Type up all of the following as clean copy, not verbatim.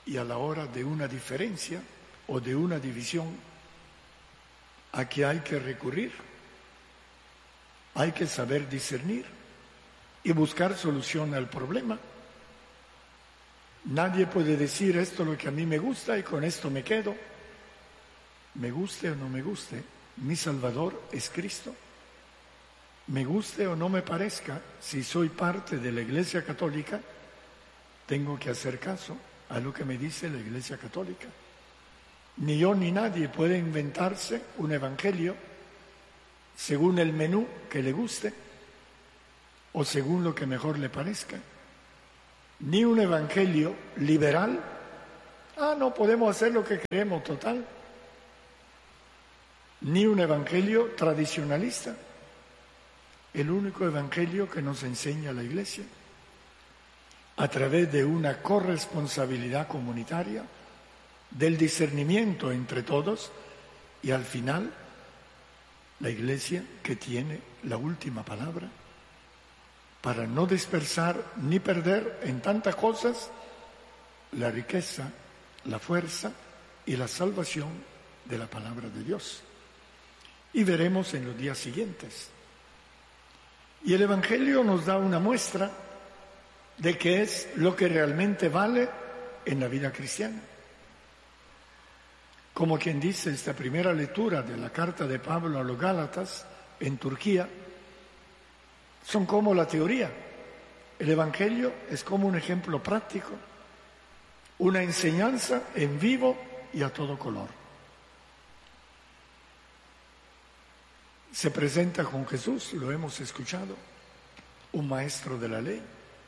y a la hora de una diferencia o de una división, ¿a qué hay que recurrir? Hay que saber discernir y buscar solución al problema. Nadie puede decir esto es lo que a mí me gusta y con esto me quedo. Me guste o no me guste, mi Salvador es Cristo. Me guste o no me parezca, si soy parte de la Iglesia Católica, tengo que hacer caso a lo que me dice la Iglesia Católica. Ni yo ni nadie puede inventarse un evangelio según el menú que le guste o según lo que mejor le parezca. Ni un evangelio liberal. No podemos hacer lo que queremos, total. Ni un evangelio tradicionalista. El único evangelio que nos enseña la Iglesia, a través de una corresponsabilidad comunitaria, del discernimiento entre todos, y al final, la Iglesia que tiene la última palabra, para no dispersar ni perder en tantas cosas la riqueza, la fuerza y la salvación de la palabra de Dios. Y veremos en los días siguientes. Y el Evangelio nos da una muestra de qué es lo que realmente vale en la vida cristiana. Como quien dice, esta primera lectura de la carta de Pablo a los Gálatas en Turquía son como la teoría. El Evangelio es como un ejemplo práctico, una enseñanza en vivo y a todo color. Se presenta con Jesús, lo hemos escuchado, un maestro de la ley.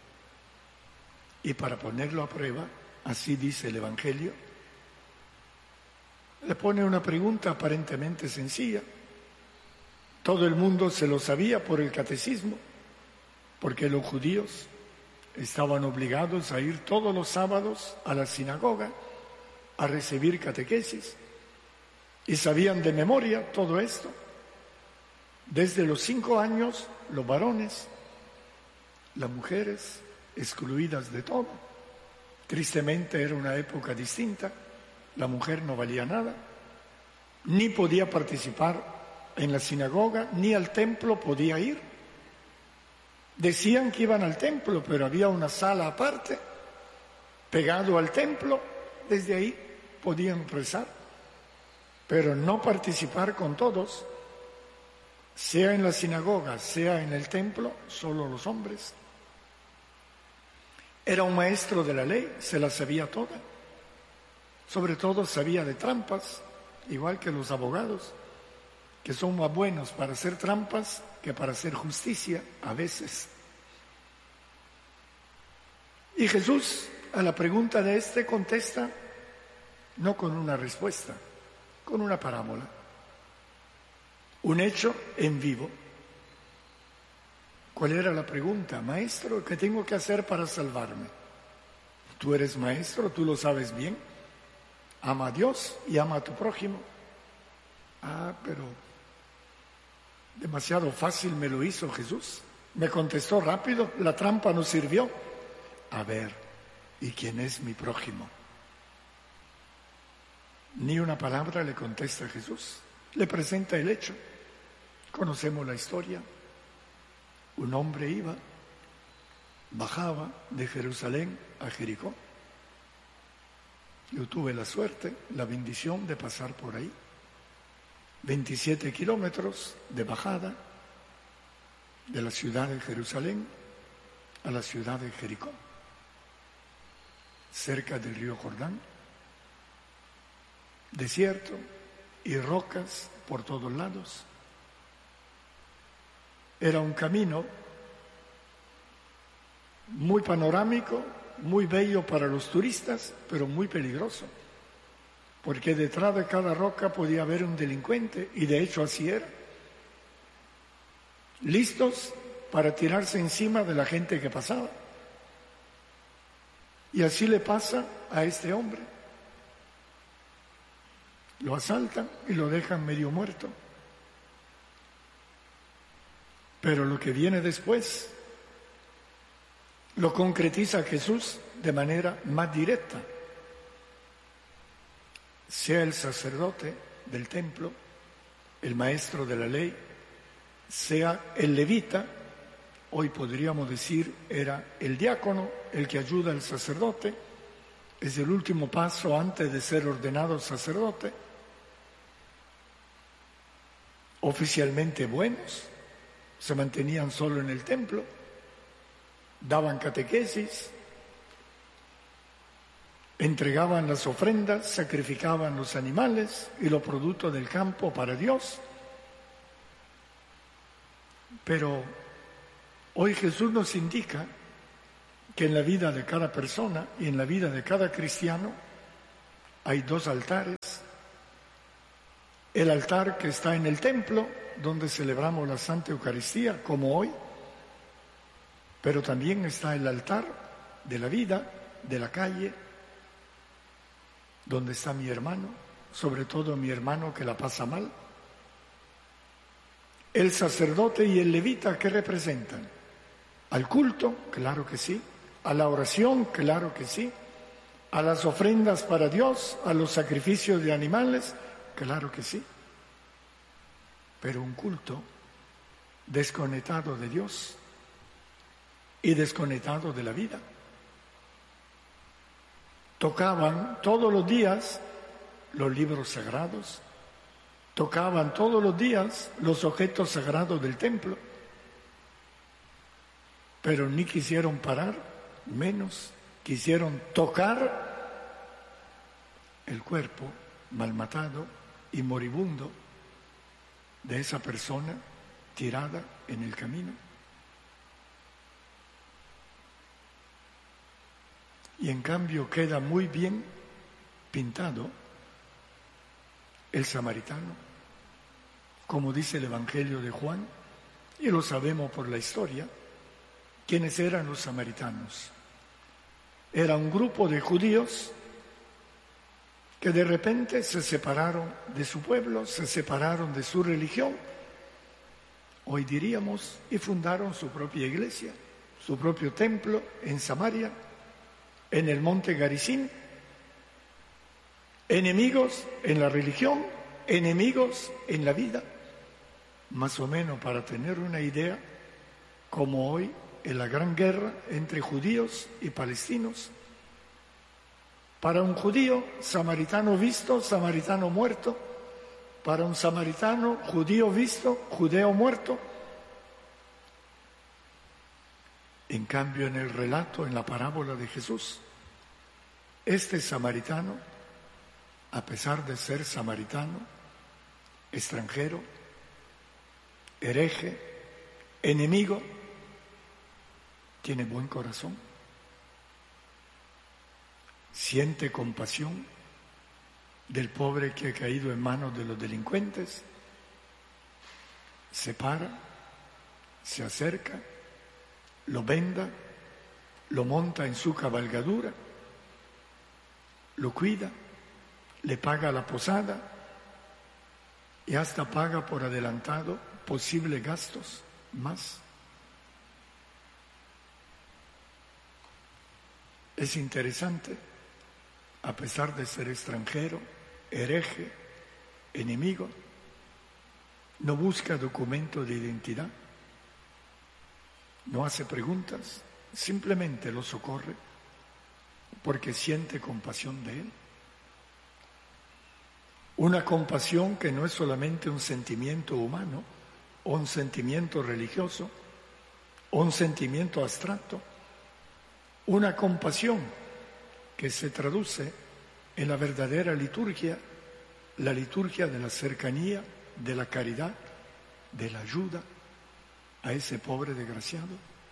Y para ponerlo a prueba, así dice el Evangelio, le pone una pregunta aparentemente sencilla. Todo el mundo se lo sabía por el catecismo, porque los judíos estaban obligados a ir todos los sábados a la sinagoga a recibir catequesis. Y sabían de memoria todo esto. Desde los 5 años, los varones, las mujeres, excluidas de todo. Tristemente era una época distinta. La mujer no valía nada, ni podía participar en la sinagoga, ni al templo podía ir. Decían que iban al templo, pero había una sala aparte, pegado al templo, desde ahí podían rezar, pero no participar con todos, sea en la sinagoga, sea en el templo, solo los hombres. Era un maestro de la ley, se la sabía toda. Sobre todo sabía de trampas, igual que los abogados, que son más buenos para hacer trampas que para hacer justicia a veces. Y Jesús, a la pregunta de este, contesta no con una respuesta, con una parábola. Un hecho en vivo. ¿Cuál era la pregunta? Maestro, ¿qué tengo que hacer para salvarme? Tú eres maestro, tú lo sabes bien. Ama a Dios y ama a tu prójimo. Pero demasiado fácil me lo hizo Jesús. Me contestó rápido, la trampa no sirvió. A ver, ¿y quién es mi prójimo? Ni una palabra le contesta Jesús. Le presenta el hecho. Conocemos la historia. Un hombre bajaba de Jerusalén a Jericó. Yo tuve la suerte, la bendición de pasar por ahí. 27 kilómetros de bajada de la ciudad de Jerusalén a la ciudad de Jericó, cerca del río Jordán. Desierto y rocas por todos lados. Era un camino muy panorámico, muy bello para los turistas, pero muy peligroso, porque detrás de cada roca podía haber un delincuente, y de hecho así era. Listos para tirarse encima de la gente que pasaba. Y así le pasa a este hombre. Lo asaltan y lo dejan medio muerto. Pero lo que viene después lo concretiza Jesús de manera más directa. sea el sacerdote del templo, el maestro de la ley, sea el levita, hoy podríamos decir era el diácono, el que ayuda al sacerdote, es el último paso antes de ser ordenado sacerdote, oficialmente buenos, se mantenían solo en el templo, daban catequesis, entregaban las ofrendas, sacrificaban los animales y los productos del campo para Dios. Pero hoy Jesús nos indica que en la vida de cada persona y en la vida de cada cristiano hay dos altares. El altar que está en el templo, donde celebramos la Santa Eucaristía, como hoy, pero también está el altar de la vida, de la calle, donde está mi hermano, sobre todo mi hermano que la pasa mal. El sacerdote y el levita, ¿qué representan? Al culto, claro que sí. A la oración, claro que sí. A las ofrendas para Dios, a los sacrificios de animales, claro que sí. Pero un culto desconectado de Dios y desconectado de la vida. Tocaban todos los días los libros sagrados, tocaban todos los días los objetos sagrados del templo, pero ni quisieron parar, menos quisieron tocar el cuerpo malmatado y moribundo de esa persona tirada en el camino. Y en cambio queda muy bien pintado el samaritano, como dice el Evangelio de Juan, y lo sabemos por la historia. ¿Quiénes eran los samaritanos? Era un grupo de judíos que de repente se separaron de su pueblo, se separaron de su religión, hoy diríamos, y fundaron su propia iglesia, su propio templo en Samaria, en el monte Garizim. Enemigos en la religión, enemigos en la vida, más o menos para tener una idea, como hoy en la gran guerra entre judíos y palestinos. Para un judío, samaritano visto, samaritano muerto. Para un samaritano, judío visto, judeo muerto. En cambio, en el relato, en la parábola de Jesús, este samaritano, a pesar de ser samaritano, extranjero, hereje, enemigo, tiene buen corazón, siente compasión del pobre que ha caído en manos de los delincuentes, se para, se acerca, lo venda, lo monta en su cabalgadura, lo cuida, le paga la posada y hasta paga por adelantado posibles gastos más. Es interesante, a pesar de ser extranjero, hereje, enemigo, no busca documento de identidad, no hace preguntas, simplemente lo socorre porque siente compasión de él. Una compasión que no es solamente un sentimiento humano o un sentimiento religioso o un sentimiento abstracto, una compasión que se traduce en la verdadera liturgia, la liturgia de la cercanía, de la caridad, de la ayuda a ese pobre desgraciado.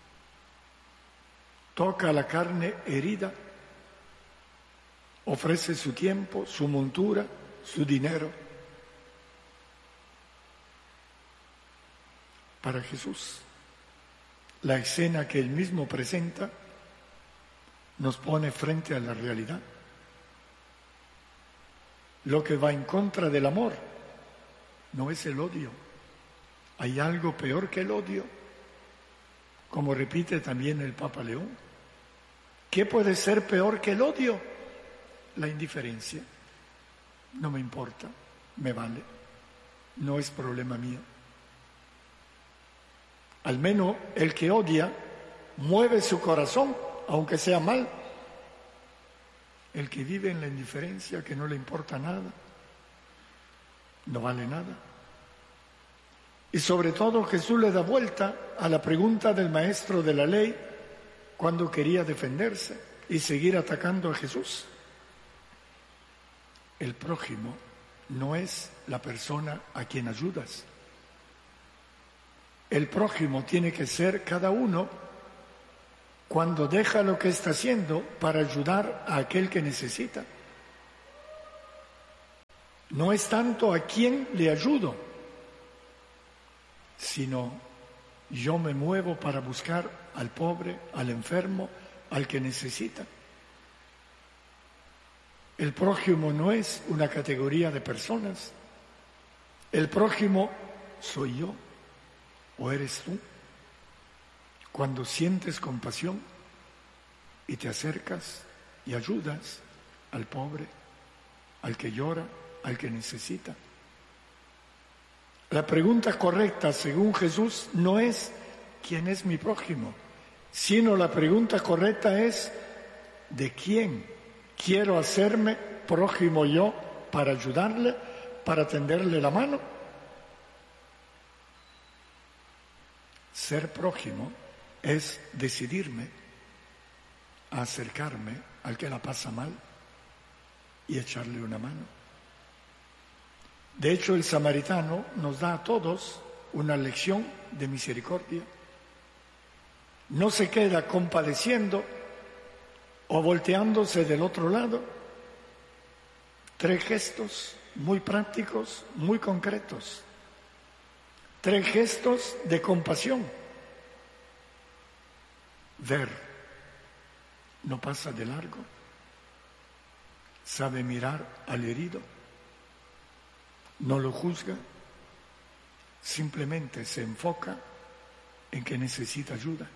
Toca la carne herida, ofrece su tiempo, su montura, su dinero. Para Jesús, la escena que él mismo presenta nos pone frente a la realidad. Lo que va en contra del amor no es el odio. Hay algo peor que el odio, como repite también el Papa León. ¿Qué puede ser peor que el odio? La indiferencia. no me importa, me vale, no es problema mío. Al menos el que odia mueve su corazón, aunque sea mal. El que vive en la indiferencia, que no le importa nada, no vale nada. Y sobre todo Jesús le da vuelta a la pregunta del maestro de la ley cuando quería defenderse y seguir atacando a Jesús. El prójimo no es la persona a quien ayudas. El prójimo tiene que ser cada uno cuando deja lo que está haciendo para ayudar a aquel que necesita. No es tanto a quién le ayudo, sino yo me muevo para buscar al pobre, al enfermo, al que necesita. El prójimo no es una categoría de personas. El prójimo soy yo o eres tú. Cuando sientes compasión y te acercas y ayudas al pobre, al que llora, al que necesita. La pregunta correcta, según Jesús, no es ¿quién es mi prójimo?, sino la pregunta correcta es ¿de quién quiero hacerme prójimo yo para ayudarle, para tenderle la mano? Ser prójimo es decidirme a acercarme al que la pasa mal y echarle una mano. De hecho, el samaritano nos da a todos una lección de misericordia. No se queda compadeciendo o volteándose del otro lado. 3 gestos muy prácticos, muy concretos. 3 gestos de compasión. Ver, no pasa de largo. Sabe mirar al herido. No lo juzga, simplemente se enfoca en que necesita ayuda.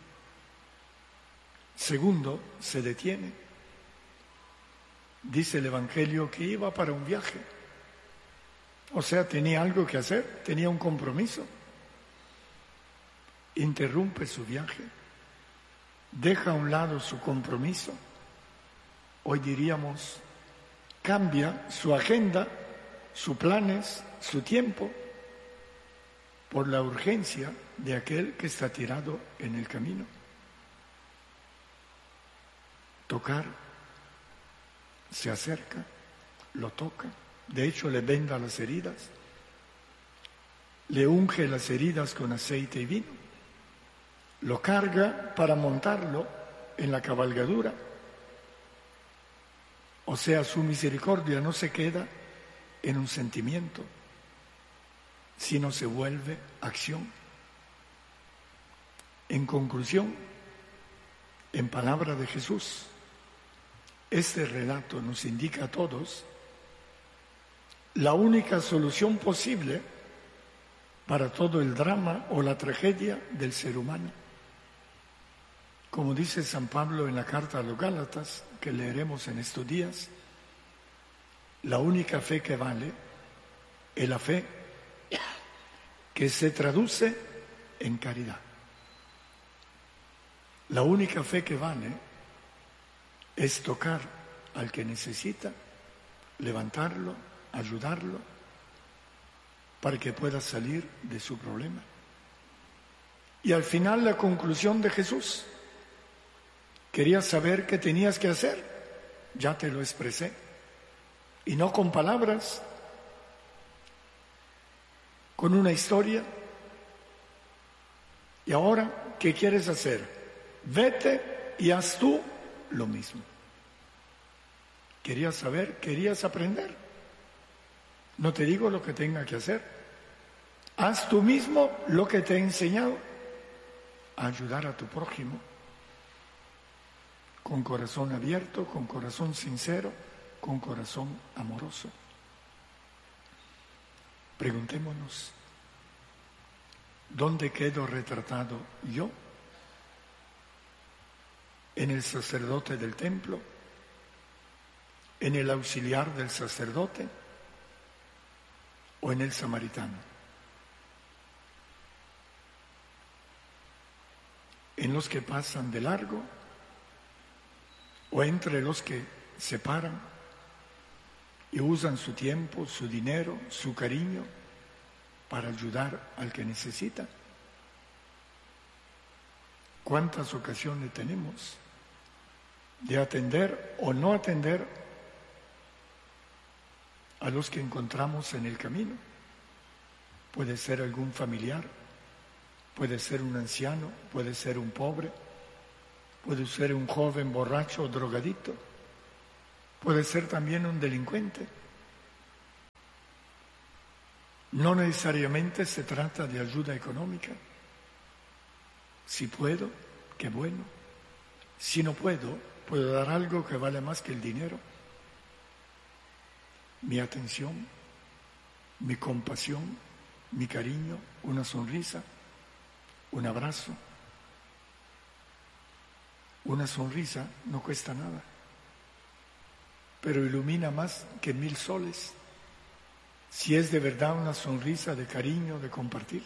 Segundo, se detiene. Dice el Evangelio que iba para un viaje. O sea, tenía algo que hacer, tenía un compromiso. Interrumpe su viaje, deja a un lado su compromiso. Hoy diríamos, cambia su agenda, sus planes, su tiempo, por la urgencia de aquel que está tirado en el camino. Tocar, se acerca, lo toca, de hecho le venda las heridas, le unge las heridas con aceite y vino, lo carga para montarlo en la cabalgadura. O sea, su misericordia no se queda en un sentimiento, sino se vuelve acción. En conclusión, en palabra de Jesús, este relato nos indica a todos la única solución posible para todo el drama o la tragedia del ser humano. Como dice San Pablo en la carta a los Gálatas, que leeremos en estos días, la única fe que vale es la fe que se traduce en caridad. La única fe que vale es tocar al que necesita, levantarlo, ayudarlo, para que pueda salir de su problema. Y al final la conclusión de Jesús. Querías saber qué tenías que hacer, ya te lo expresé. Y no con palabras, con una historia. Y ahora, ¿qué quieres hacer? Vete y haz tú lo mismo. Querías saber, querías aprender. No te digo lo que tenga que hacer. Haz tú mismo lo que te he enseñado. A ayudar a tu prójimo. Con corazón abierto, con corazón sincero, con corazón amoroso. Preguntémonos, ¿dónde quedo retratado yo? ¿En el sacerdote del templo? ¿En el auxiliar del sacerdote? o en el samaritano? ¿En los que pasan de largo o entre los que se paran y usan su tiempo, su dinero, su cariño para ayudar al que necesita? ¿Cuántas ocasiones tenemos de atender o no atender a los que encontramos en el camino? Puede ser algún familiar, puede ser un anciano, puede ser un pobre, puede ser un joven borracho o drogadicto, puede ser también un delincuente. No necesariamente se trata de ayuda económica. Si puedo, qué bueno. Si no puedo, puedo dar algo que vale más que el dinero. Mi atención, mi compasión, mi cariño, una sonrisa, un abrazo. Una sonrisa no cuesta nada, pero ilumina más que 1000 soles, si es de verdad una sonrisa de cariño, de compartir.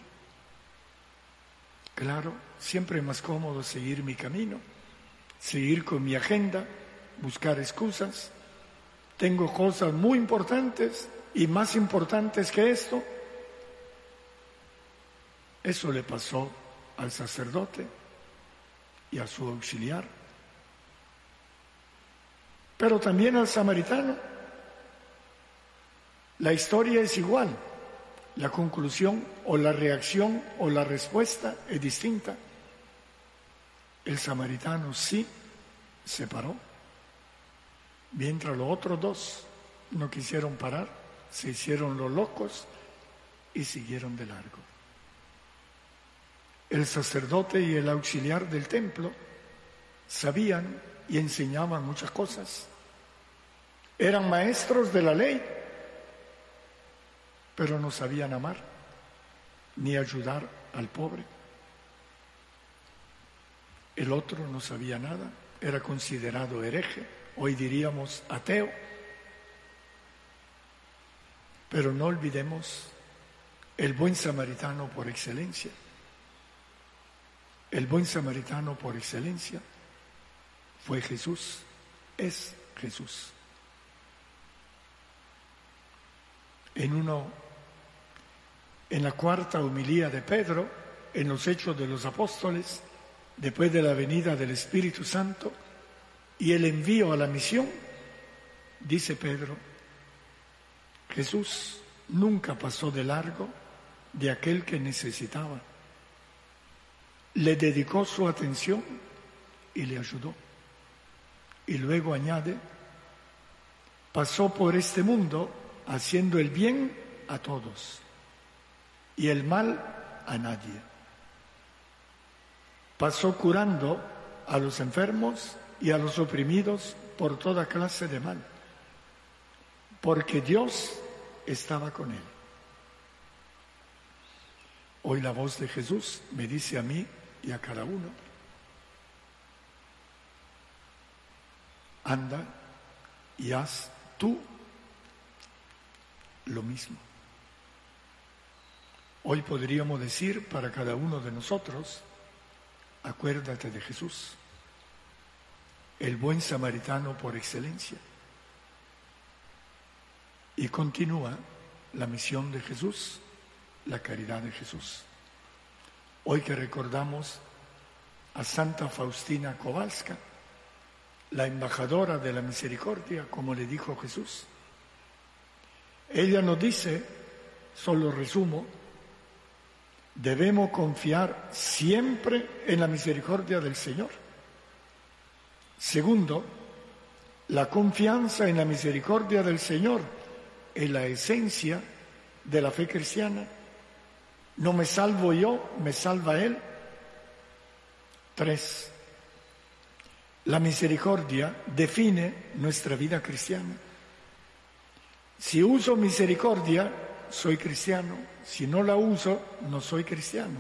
Claro, siempre es más cómodo seguir mi camino, seguir con mi agenda, buscar excusas. Tengo cosas muy importantes y más importantes que esto. Eso le pasó al sacerdote y a su auxiliar, pero también al samaritano. La historia es igual, la conclusión o la reacción o la respuesta es distinta. El samaritano sí se paró, mientras los otros dos no quisieron parar, se hicieron los locos y siguieron de largo. El sacerdote y el auxiliar del templo sabían y enseñaban muchas cosas. Eran maestros de la ley, pero no sabían amar ni ayudar al pobre. El otro no sabía nada, era considerado hereje, hoy diríamos ateo. Pero no olvidemos el buen samaritano por excelencia. El buen samaritano por excelencia fue Jesús, es Jesús. En la cuarta homilía de Pedro, en los Hechos de los Apóstoles, después de la venida del Espíritu Santo y el envío a la misión, dice Pedro, Jesús nunca pasó de largo de aquel que necesitaba. Le dedicó su atención y le ayudó. Y luego añade, pasó por este mundo haciendo el bien a todos y el mal a nadie. Pasó curando a los enfermos y a los oprimidos por toda clase de mal, porque Dios estaba con él. Hoy la voz de Jesús me dice a mí y a cada uno, anda y haz tú lo mismo. Hoy podríamos decir para cada uno de nosotros, acuérdate de Jesús, el buen samaritano por excelencia. Y continúa la misión de Jesús, la caridad de Jesús. Hoy que recordamos a Santa Faustina Kowalska, la embajadora de la misericordia, como le dijo Jesús. Ella nos dice, solo resumo, debemos confiar siempre en la misericordia del Señor. Segundo, la confianza en la misericordia del Señor es la esencia de la fe cristiana. No me salvo yo, me salva Él. 3. La misericordia define nuestra vida cristiana. Si uso misericordia, soy cristiano. Si no la uso, no soy cristiano.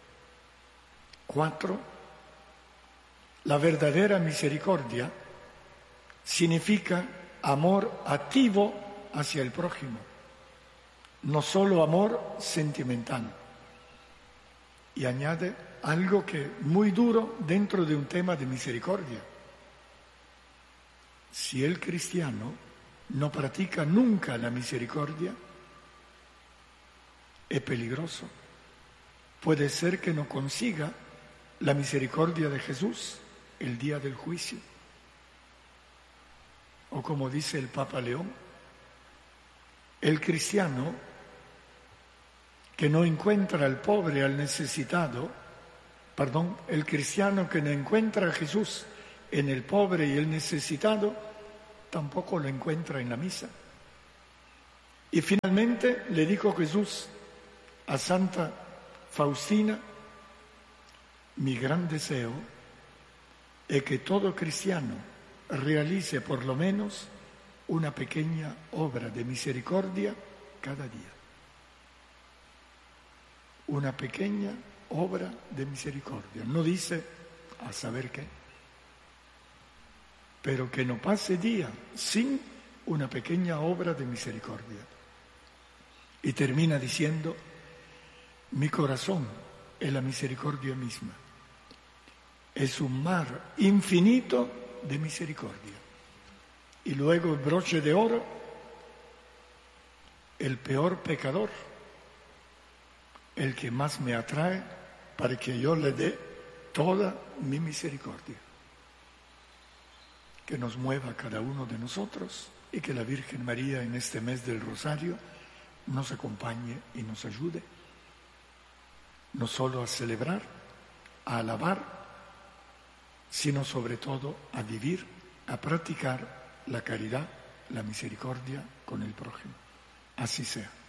4. La verdadera misericordia significa amor activo hacia el prójimo. no solo amor sentimental. Y añade algo que muy duro dentro de un tema de misericordia. Si el cristiano no practica nunca la misericordia, es peligroso. Puede ser que no consiga la misericordia de Jesús el día del juicio. O como dice el Papa León, el cristiano que no encuentra al pobre, al necesitado, el cristiano que no encuentra a Jesús en el pobre y el necesitado, tampoco lo encuentra en la misa. Y finalmente le dijo Jesús a Santa Faustina: mi gran deseo es que todo cristiano realice por lo menos una pequeña obra de misericordia cada día. Una pequeña obra de misericordia. No dice a saber qué, pero que no pase día sin una pequeña obra de misericordia. Y termina diciendo: mi corazón es la misericordia misma. Es un mar infinito de misericordia. Y luego el broche de oro, el peor pecador, el que más me atrae para que yo le dé toda mi misericordia. Que nos mueva a cada uno de nosotros y que la Virgen María en este mes del Rosario nos acompañe y nos ayude, no solo a celebrar, a alabar, sino sobre todo a vivir, a practicar la caridad, la misericordia con el prójimo. Así sea.